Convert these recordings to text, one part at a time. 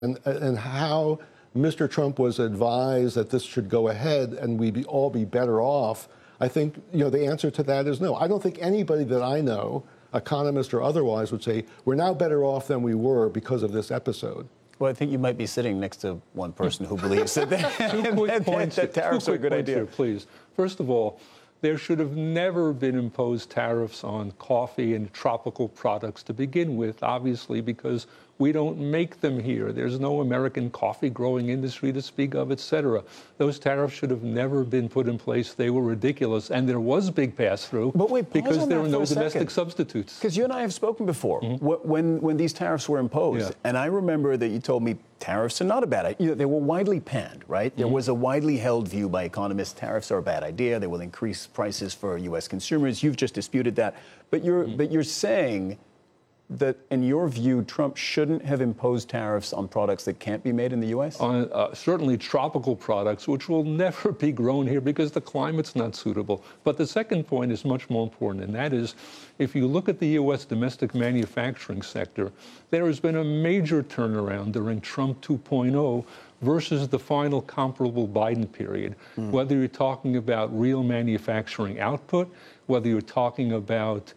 and how Mr. Trump was advised that this should go ahead and we'd all be better off, I think the answer to that is no. I don't think anybody that I know, economist or otherwise, would say we're now better off than we were because of this episode. Well, I think you might be sitting next to one person who believes that tariffs are a good idea. Here, please. First of all, there should have never been imposed tariffs on coffee and tropical products to begin with, obviously, because we don't make them here. There's no American coffee growing industry to speak of, et cetera. Those tariffs should have never been put in place. They were ridiculous. And there was big pass-through because there were no domestic substitutes. Because you and I have spoken before when these tariffs were imposed. And I remember that you told me tariffs are not a bad idea. They were widely panned, right? There was a widely held view by economists. Tariffs are a bad idea. They will increase prices for U.S. consumers. You've just disputed that. But you're saying that, in your view, Trump shouldn't have imposed tariffs on products that can't be made in the U.S.? On certainly tropical products, which will never be grown here because the climate's not suitable. But the second point is much more important, and that is, if you look at the U.S. domestic manufacturing sector, there has been a major turnaround during Trump 2.0 versus the final comparable Biden period. Whether you're talking about real manufacturing output, whether you're talking about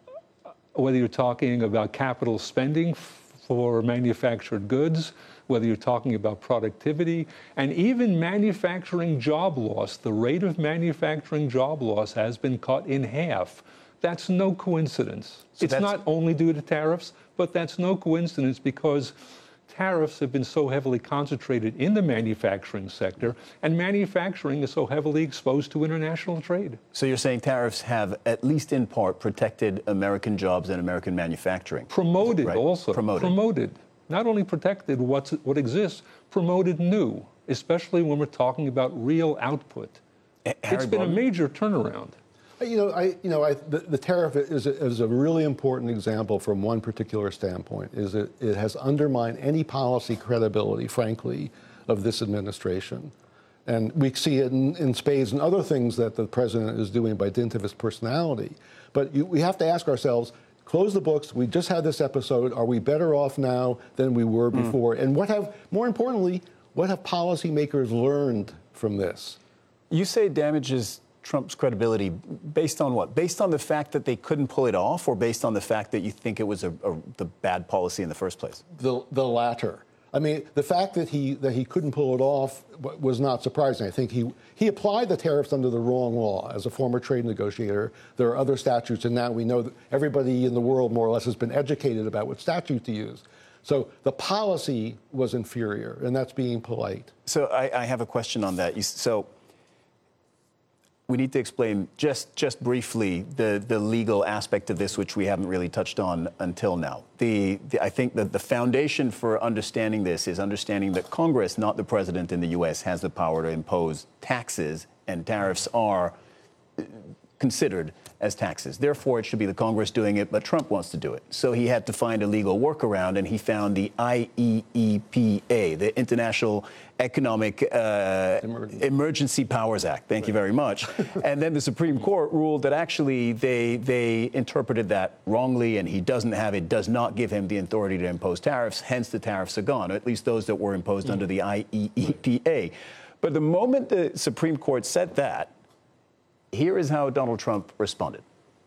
capital spending for manufactured goods, whether you're talking about productivity, and even manufacturing job loss. The rate of manufacturing job loss has been cut in half. That's no coincidence. So it's not only due to tariffs, but that's no coincidence because tariffs have been so heavily concentrated in the manufacturing sector, and manufacturing is so heavily exposed to international trade. So you're saying tariffs have, at least in part, protected American jobs and American manufacturing? Promoted also. Promoted. Not only protected what exists, promoted new, especially when we're talking about real output. It's been a major turnaround. The tariff is a really important example from one particular standpoint. It has undermined any policy credibility, frankly, of this administration. And we see it in spades and other things that the president is doing by dint of his personality. But we have to ask ourselves, close the books. We just had this episode. Are we better off now than we were before? And more importantly, what have policymakers learned from this? You say it damages Trump's credibility based on what? Based on the fact that they couldn't pull it off, or based on the fact that you think it was the bad policy in the first place? The latter. I mean, the fact that he couldn't pull it off was not surprising. I think he applied the tariffs under the wrong law. As a former trade negotiator, there are other statutes, and now we know that everybody in the world more or less has been educated about what statute to use. So the policy was inferior, and that's being polite. So I have a question on that. We need to explain just briefly the legal aspect of this, which we haven't really touched on until now. I think that the foundation for understanding this is understanding that Congress, not the president in the U.S., has the power to impose taxes, and tariffs are considered as taxes. Therefore, it should be the Congress doing it, but Trump wants to do it. So he had to find a legal workaround, and he found the IEEPA, the International Economic Emergency Powers Act. Thank you very much. And then the Supreme Court ruled that actually they interpreted that wrongly, and he does not give him the authority to impose tariffs, hence the tariffs are gone, or at least those that were imposed under the IEEPA. But the moment the Supreme Court said that, here is how Donald Trump responded.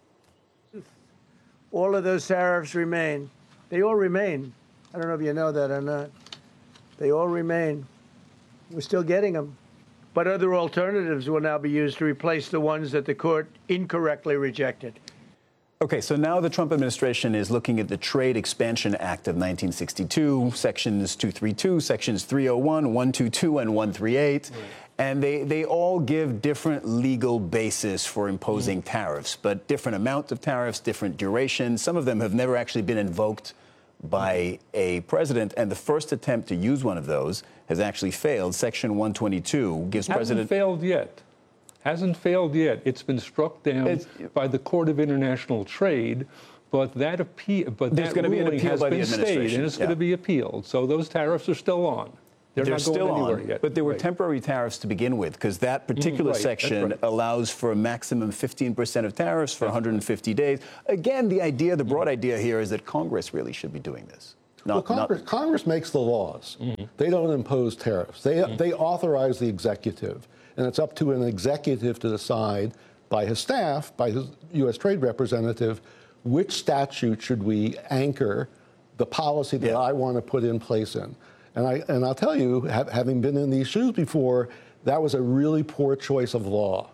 All of those tariffs remain. They all remain. I don't know if you know that or not. They all remain. We're still getting them. But other alternatives will now be used to replace the ones that the court incorrectly rejected. Okay, so now the Trump administration is looking at the Trade Expansion Act of 1962, Sections 232, Sections 301, 122, and 138. Right. And they all give different legal basis for imposing tariffs, but different amounts of tariffs, different duration. Some of them have never actually been invoked by a president, and the first attempt to use one of those has actually failed. Section 122 gives president... Hasn't failed yet. It's been struck down by the Court of International Trade, but that ruling has been stayed, and it's going to be appealed. So those tariffs are still on. They're not going anywhere yet. But there were temporary tariffs to begin with, because that particular section allows for a maximum 15% of tariffs for 150 days. Again, the broad idea here is that Congress really should be doing this. Well, Congress makes the laws. They don't impose tariffs. They authorize the executive, and it's up to an executive to decide by his staff, by his U.S. trade representative, which statute should we anchor the policy that I want to put in place in. And I'll tell you, having been in these shoes before, that was a really poor choice of law.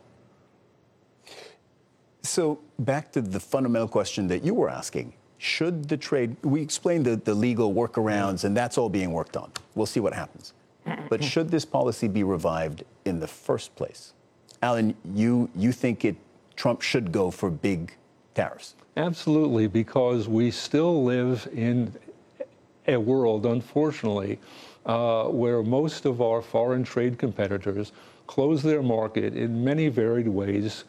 So back to the fundamental question that you were asking. Should the trade, we explained the legal workarounds, and that's all being worked on. We'll see what happens. But should this policy be revived in the first place? Alan, you think Trump should go for big tariffs? Absolutely, because we still live in a world, unfortunately, where most of our foreign trade competitors close their market in many varied ways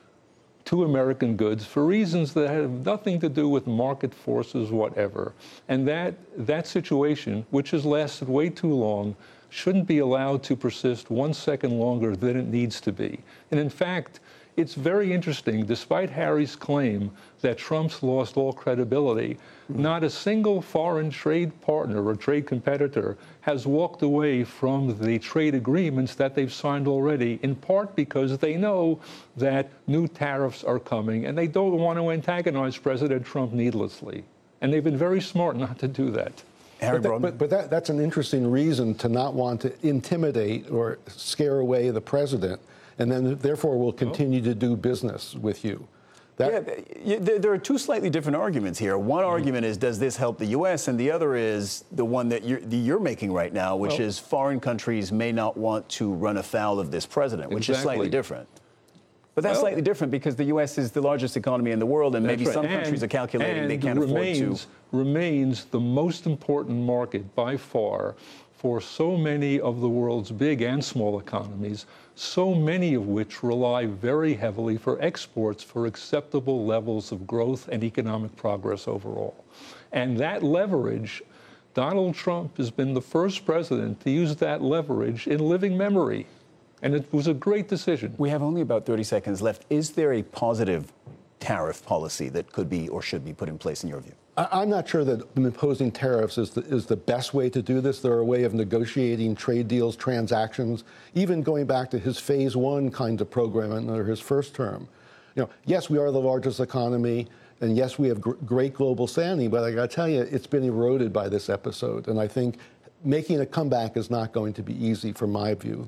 to American goods for reasons that have nothing to do with market forces, whatever. And that situation, which has lasted way too long, shouldn't be allowed to persist 1 second longer than it needs to be. And in fact, it's very interesting, despite Harry's claim that Trump's lost all credibility, not a single foreign trade partner or trade competitor has walked away from the trade agreements that they've signed already, in part because they know that new tariffs are coming and they don't want to antagonize President Trump needlessly. And they've been very smart not to do that. But that's an interesting reason to not want to intimidate or scare away the president, and then therefore will continue to do business with you. There are two slightly different arguments here. One argument is, does this help the U.S.? And the other is the one that you're making right now, which is foreign countries may not want to run afoul of this president, which is slightly different. But that's slightly different because the U.S. is the largest economy in the world, and maybe some countries are calculating they can't afford to. Remains the most important market by far for so many of the world's big and small economies, so many of which rely very heavily for exports for acceptable levels of growth and economic progress overall. And that leverage, Donald Trump has been the first president to use that leverage in living memory. And it was a great decision. We have only about 30 seconds left. Is there a positive tariff policy that could be or should be put in place in your view? I'm not sure that imposing tariffs is the best way to do this. There are a way of negotiating trade deals, transactions, even going back to his phase one kind of program under his first term. Yes, we are the largest economy, and yes, we have great global standing, but I got to tell you, it's been eroded by this episode. And I think making a comeback is not going to be easy from my view.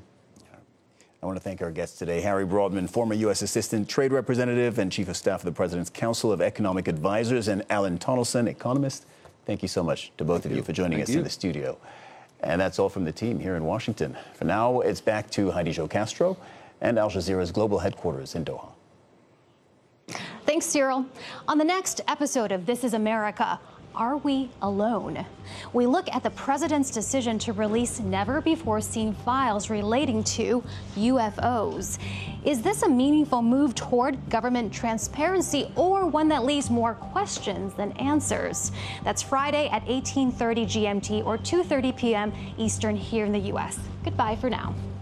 I want to thank our guests today, Harry Broadman, former U.S. Assistant Trade Representative and Chief of Staff of the President's Council of Economic Advisors, and Alan Tonelson, economist. Thank you so much to both of you for joining us in the studio. And that's all from the team here in Washington. For now, it's back to Heidi Jo Castro and Al Jazeera's global headquarters in Doha. Thanks, Cyril. On the next episode of This Is America, are we alone? We look at the president's decision to release never-before-seen files relating to UFOs. Is this a meaningful move toward government transparency, or one that leaves more questions than answers? That's Friday at 18:30 GMT or 2:30 p.m. Eastern here in the U.S. Goodbye for now.